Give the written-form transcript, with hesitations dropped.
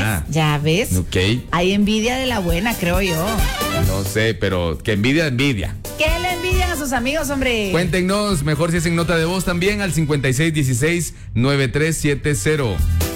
Ya ves. Ok. Hay envidia de la buena, creo yo. No sé, pero que envidia. ¿Qué le envidian a sus amigos, hombre? Cuéntenos, mejor si hacen nota de voz también al 5616-9370.